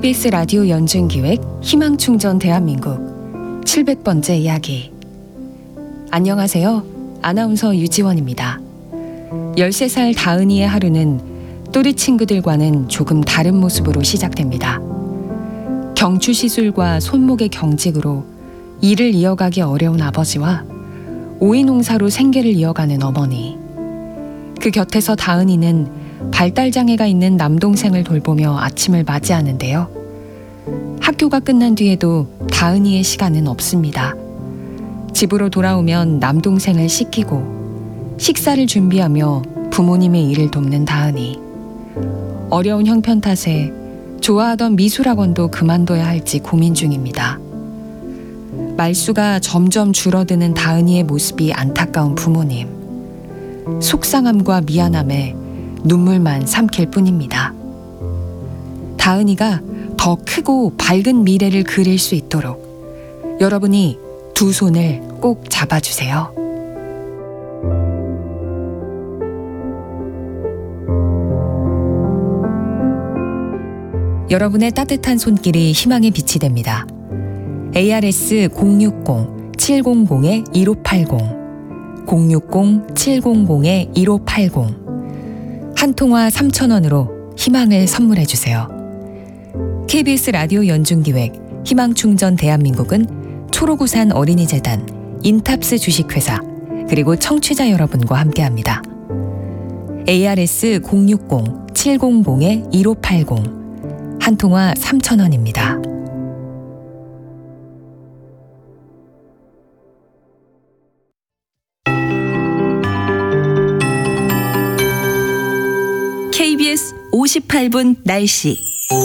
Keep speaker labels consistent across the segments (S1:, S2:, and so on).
S1: KBS 라디오 연중기획 희망충전 대한민국 700번째 이야기. 안녕하세요. 아나운서 유지원입니다. 13살 다은이의 하루는 또래 친구들과는 조금 다른 모습으로 시작됩니다. 경추 시술과 손목의 경직으로 일을 이어가기 어려운 아버지와 오이농사로 생계를 이어가는 어머니. 그 곁에서 다은이는 발달장애가 있는 남동생을 돌보며 아침을 맞이하는데요. 학교가 끝난 뒤에도 다은이의 시간은 없습니다. 집으로 돌아오면 남동생을 씻기고 식사를 준비하며 부모님의 일을 돕는 다은이. 어려운 형편 탓에 좋아하던 미술학원도 그만둬야 할지 고민 중입니다. 말수가 점점 줄어드는 다은이의 모습이 안타까운 부모님. 속상함과 미안함에 눈물만 삼킬 뿐입니다. 다은이가 더 크고 밝은 미래를 그릴 수 있도록 여러분이 두 손을 꼭 잡아주세요. 여러분의 따뜻한 손길이 희망의 빛이 됩니다. ARS 060-700-1580 060-700-1580 한 통화 3,000원으로 희망을 선물해 주세요. KBS 라디오 연중기획 희망충전 대한민국은 초록우산 어린이재단, 인탑스 주식회사, 그리고 청취자 여러분과 함께합니다. ARS 060-700-1580 한 통화 3,000원입니다.
S2: KBS 58분 날씨.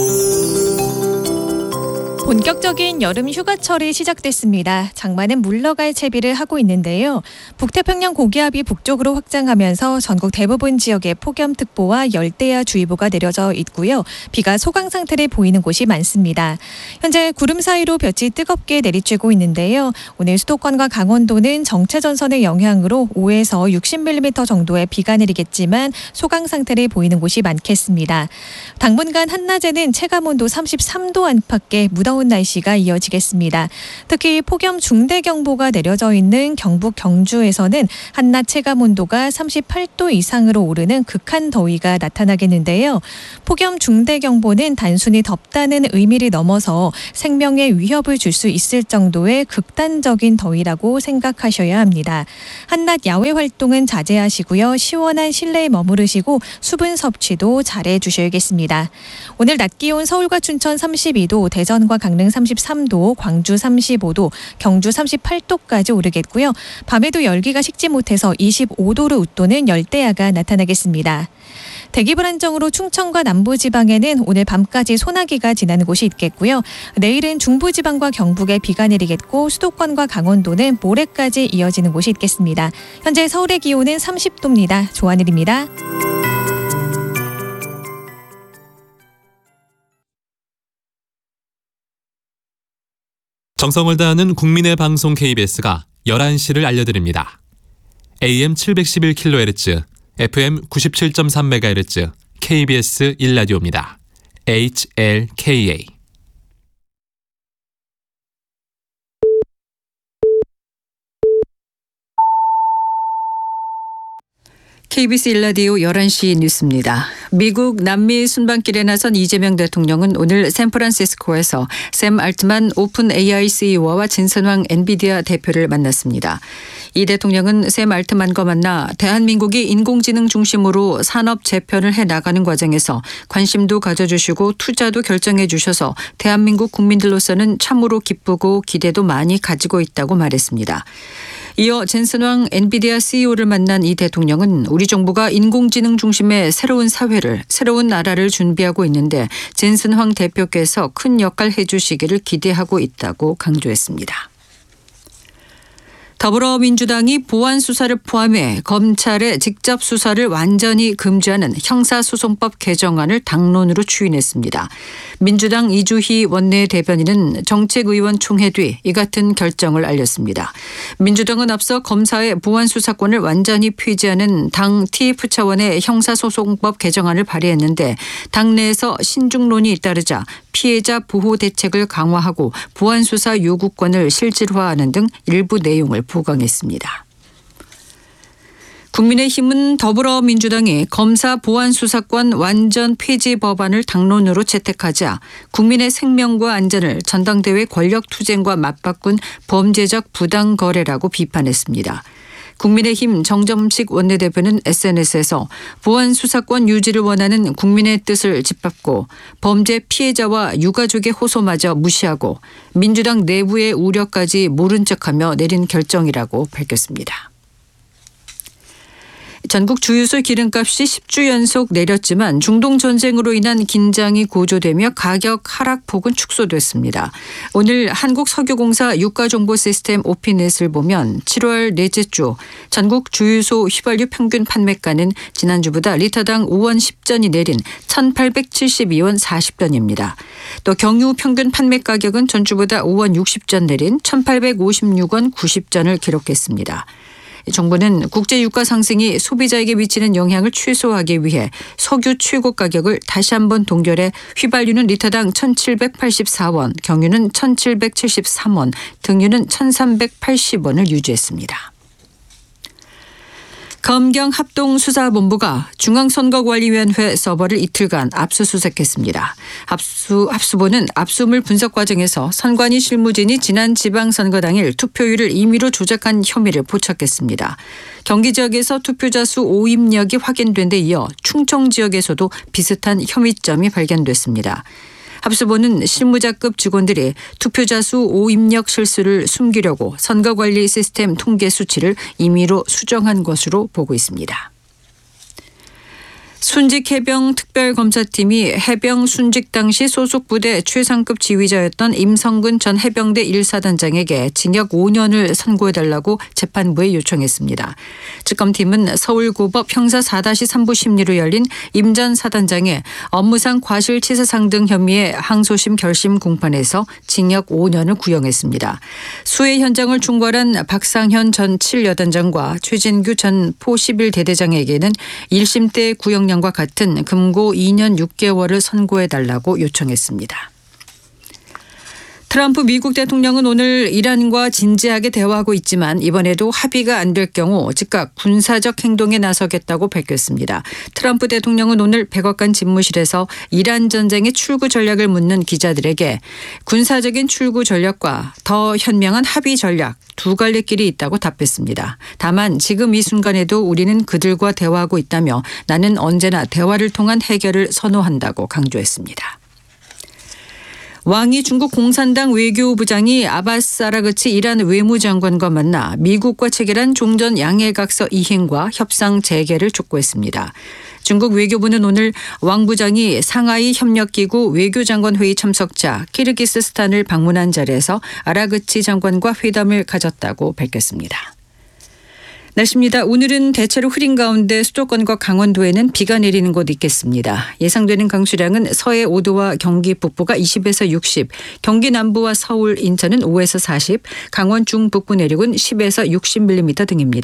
S3: 본격적인 여름 휴가철이 시작됐습니다. 장마는 물러갈 채비를 하고 있는데요. 북태평양 고기압이 북쪽으로 확장하면서 전국 대부분 지역에 폭염특보와 열대야주의보가 내려져 있고요. 비가 소강 상태를 보이는 곳이 많습니다. 현재 구름 사이로 볕이 뜨겁게 내리쬐고 있는데요. 오늘 수도권과 강원도는 정체전선의 영향으로 5에서 60mm 정도의 비가 내리겠지만 소강 상태를 보이는 곳이 많겠습니다. 당분간 한낮에는 체감온도 33도 안팎의 무더운 날씨가 이어지겠습니다. 특히 폭염 중대경보가 내려져 있는 경북 경주에서는 한낮 체감온도가 38도 이상으로 오르는 극한 더위가 나타나겠는데요. 폭염 중대경보는 단순히 덥다는 의미를 넘어서 생명에 위협을 줄 수 있을 정도의 극단적인 더위라고 생각하셔야 합니다. 한낮 야외 활동은 자제하시고요. 시원한 실내에 머무르시고 수분 섭취도 잘해 주셔야겠습니다. 오늘 낮 기온 서울과 춘천 32도, 대전과 강릉 33도, 광주 35도, 경주 38도까지 오르겠고요. 밤에도 열기가 식지 못해서 25도를 웃도는 열대야가 나타나겠습니다. 대기 불안정으로 충청과 남부지방에는 오늘 밤까지 소나기가 지나는 곳이 있겠고요. 내일은 중부지방과 경북에 비가 내리겠고 수도권과 강원도는 모레까지 이어지는 곳이 있겠습니다. 현재 서울의 기온은 30도입니다. 조한일입니다.
S4: 정성을 다하는 국민의 방송 KBS가 11시를 알려드립니다. AM 711kHz, FM 97.3MHz, KBS 1라디오입니다. HLKA.
S5: KBS 1라디오 11시 뉴스입니다. 미국 남미 순방길에 나선 이재명 대통령은 오늘 샌프란시스코에서 샘 알트만 오픈 AI CEO와 진선황 엔비디아 대표를 만났습니다. 이 대통령은 샘 알트만과 만나 대한민국이 인공지능 중심으로 산업 재편을 해나가는 과정에서 관심도 가져주시고 투자도 결정해 주셔서 대한민국 국민들로서는 참으로 기쁘고 기대도 많이 가지고 있다고 말했습니다. 이어 젠슨왕 엔비디아 CEO를 만난 이 대통령은 우리 정부가 인공지능 중심의 새로운 사회를, 새로운 나라를 준비하고 있는데 젠슨황 대표께서 큰 역할 해주시기를 기대하고 있다고 강조했습니다. 더불어민주당이 보안수사를 포함해 검찰의 직접 수사를 완전히 금지하는 형사소송법 개정안을 당론으로 추인했습니다. 민주당 이주희 원내대변인은 정책의원 총회 뒤 이 같은 결정을 알렸습니다. 민주당은 앞서 검사의 보안수사권을 완전히 폐지하는 당 TF 차원의 형사소송법 개정안을 발의했는데 당내에서 신중론이 잇따르자 피해자 보호 대책을 강화하고 보안 수사 요구권을 실질화하는 등 일부 내용을 보강했습니다. 국민의힘은 더불어민주당이 검사 보안 수사권 완전 폐지 법안을 당론으로 채택하자 국민의 생명과 안전을 전당대회 권력투쟁과 맞바꾼 범죄적 부당거래라고 비판했습니다. 국민의힘 정점식 원내대표는 SNS에서 보안 수사권 유지를 원하는 국민의 뜻을 짓밟고 범죄 피해자와 유가족의 호소마저 무시하고 민주당 내부의 우려까지 모른 척하며 내린 결정이라고 밝혔습니다. 전국 주유소 기름값이 10주 연속 내렸지만 중동 전쟁으로 인한 긴장이 고조되며 가격 하락폭은 축소됐습니다. 오늘 한국석유공사 유가정보시스템 오피넷을 보면 7월 넷째 주 전국 주유소 휘발유 평균 판매가는 지난주보다 리터당 5원 10전이 내린 1,872원 40전입니다. 또 경유 평균 판매 가격은 전주보다 5원 60전 내린 1,856원 90전을 기록했습니다. 정부는 국제 유가 상승이 소비자에게 미치는 영향을 최소화하기 위해 석유 최고 가격을 다시 한번 동결해 휘발유는 리터당 1,784원, 경유는 1,773원, 등유는 1,380원을 유지했습니다. 검경합동수사본부가 중앙선거관리위원회 서버를 이틀간 압수수색했습니다. 합수본은 압수물 분석 과정에서 선관위 실무진이 지난 지방선거 당일 투표율을 임의로 조작한 혐의를 포착했습니다. 경기 지역에서 투표자 수 오입력이 확인된 데 이어 충청 지역에서도 비슷한 혐의점이 발견됐습니다. 합수본은 실무자급 직원들이 투표자 수 오입력 실수를 숨기려고 선거관리 시스템 통계 수치를 임의로 수정한 것으로 보고 있습니다. 순직 해병 특별검사팀이 해병 순직 당시 소속 부대 최상급 지휘자였던 임성근 전 해병대 1사단장에게 징역 5년을 선고해달라고 재판부에 요청했습니다. 특검팀은 서울고법 형사 4-3부 심리로 열린 임 전 사단장의 업무상 과실치사상 등 혐의의 항소심 결심 공판에서 징역 5년을 구형했습니다. 수해 현장을 총괄한 박상현 전 7여단장과 최진규 전 포 11대대장에게는 1심 때 구형량과 같은 금고 2년 6개월을 선고해달라고 요청했습니다. 트럼프 미국 대통령은 오늘 이란과 진지하게 대화하고 있지만 이번에도 합의가 안 될 경우 즉각 군사적 행동에 나서겠다고 밝혔습니다. 트럼프 대통령은 오늘 백악관 집무실에서 이란 전쟁의 출구 전략을 묻는 기자들에게 군사적인 출구 전략과 더 현명한 합의 전략 두 갈래 길이 있다고 답했습니다. 다만 지금 이 순간에도 우리는 그들과 대화하고 있다며 나는 언제나 대화를 통한 해결을 선호한다고 강조했습니다. 왕이 중국 공산당 외교부장이 아바스 아라그치 이란 외무장관과 만나 미국과 체결한 종전 양해각서 이행과 협상 재개를 촉구했습니다. 중국 외교부는 오늘 왕 부장이 상하이 협력기구 외교장관 회의 참석자 키르기스스탄을 방문한 자리에서 아라그치 장관과 회담을 가졌다고 밝혔습니다. 날씨입니다. 오늘은 대체로 흐린 가운데 수도권과 강원도에는 비가 내리는 곳 있겠습니다. 예상되는 강수량은 서해 5도와 경기 북부가 20에서 60, 경기 남부와 서울, 인천은 5에서 40, 강원 중북부 내륙은 10에서 60mm 등입니다.